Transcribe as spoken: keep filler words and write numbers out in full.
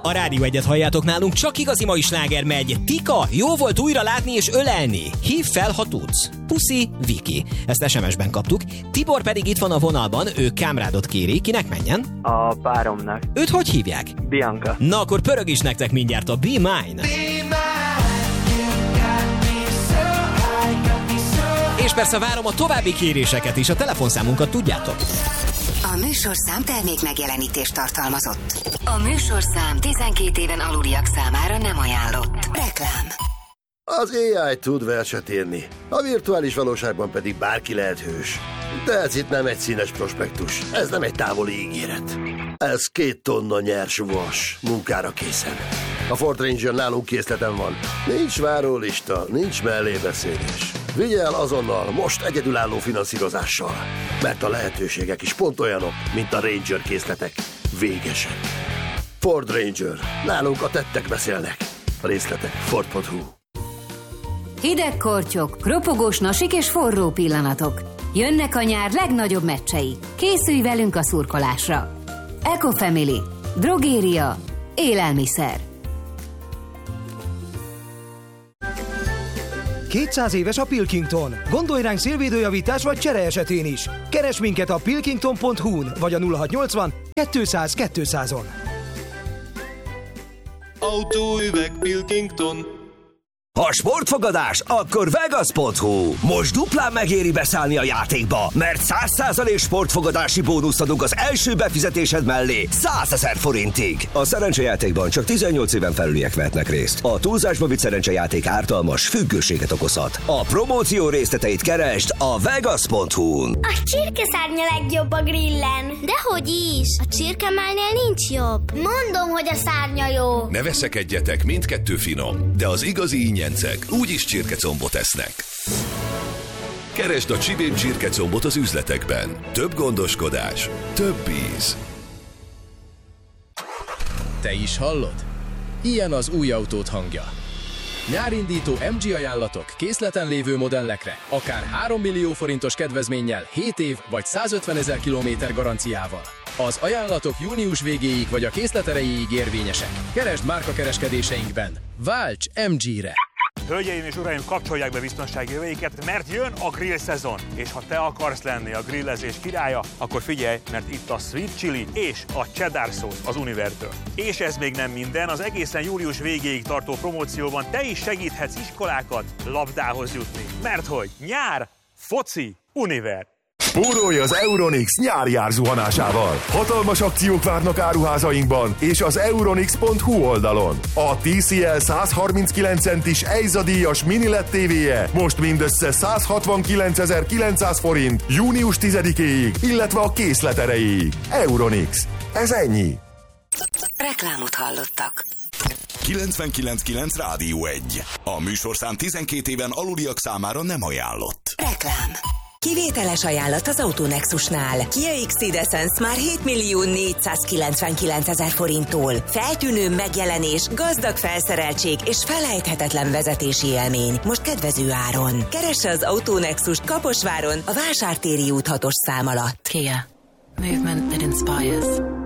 A Rádió Egyet halljátok, nálunk csak igazi mai sláger megy. Tika, jó volt újra látni és ölelni. Hívd fel, ha tudsz. Puszi, Viki. Ezt es em es-ben kaptuk. Tibor pedig itt van a vonalban, ő Kámrádot kéri. Kinek menjen? A páromnak. Őt hogy hívják? Bianca. Na akkor pörög is nektek mindjárt a Be Mine. És persze várom a további kéréseket is, a telefonszámunkat tudjátok. A műsorszám termék megjelenítést tartalmazott. A műsorszám tizenkét éven aluliak számára nem ajánlott. Reklám. Az á i tud verset írni, a virtuális valóságban pedig bárki lehet hős. De ez itt nem egy színes prospektus, ez nem egy távoli ígéret. Ez két tonna nyers vas, munkára készen. A Ford Ranger nálunk készleten van. Nincs várólista, nincs mellébeszélés. Vigye el azonnal, most egyedülálló finanszírozással. Mert a lehetőségek is pont olyanok, mint a Ranger készletek. Végesek. Ford Ranger. Nálunk a tettek beszélnek. A részletek ford pont hu. Hideg kortyok, ropogós nasik és forró pillanatok. Jönnek a nyár legnagyobb meccsei. Készülj velünk a szurkolásra. Ecofamily. Drogéria. Élelmiszer. kétszáz éves a Pilkington. Gondolj ránk szélvédőjavítás vagy csere esetén is. Keresd minket a pilkington pont hu-n vagy a nulla hatszáznyolcvan kétszáz kétszázon. Autóüveg Pilkington. Ha sportfogadás, akkor Vegas pont hu. Most duplán megéri beszállni a játékba, mert száz százalék sportfogadási bónuszt adunk az első befizetésed mellé százezer forintig. A szerencsejátékban csak tizennyolc éven felüliek vehetnek részt. A túlzásba vitt szerencsejáték ártalmas, függőséget okozhat. A promóció részleteit keresd a Vegas pont hu-n. A csirkeszárnya legjobb a grillen. Dehogy is, a csirkemálnél nincs jobb. Mondom, hogy a szárnya jó. Ne veszekedjetek, mindkettő finom, de az igazi ingyen úgyis csirkecombot esznek. Keresd a Csibén csirkecombot az üzletekben. Több gondoskodás, több íz. Te is hallod? Ilyen az új autót hangja. Nyárindító em gé ajánlatok készleten lévő modellekre, akár három millió forintos kedvezménnyel, hét év vagy százötvenezer kilométer garanciával. Az ajánlatok június végéig vagy a készlet erejéig érvényesek. Keresd márkakereskedéseinkben. Válts em gére! Hölgyeim és uraim, kapcsolják be biztonsági jöveiket, mert jön a grill szezon. És ha te akarsz lenni a grillezés királya, akkor figyelj, mert itt a sweet chili és a cheddar sauce az Univertől. És ez még nem minden, az egészen július végéig tartó promócióban te is segíthetsz iskolákat labdához jutni. Mert hogy nyár, foci, Univer. Spórolj az Euronix nyári árzuhanásával. Hatalmas akciók várnak áruházainkban és az euronix pont hu oldalon. A té cé el száz harminckilenc centis Eiza díjas mini el é dé tévéje most mindössze száz hatvankilencezer-kilencszáz forint június tizedikéig, illetve a készlet erejéig. Euronix. Ez ennyi. Reklámot hallottak. kilencvenkilenc kilenc Rádió egy. A műsorszám tizenkét éven aluliak számára nem ajánlott. Reklám. Kivételes ajánlat az Autonexusnál. Kia X-Ceed Essence már hét millió négyszázkilencvenkilencezer forinttól. Feltűnő megjelenés, gazdag felszereltség és felejthetetlen vezetési élmény. Most kedvező áron. Keresse az Autonexust Kaposváron a Vásártéri út hatos szám alatt. Kia. Movement that inspires.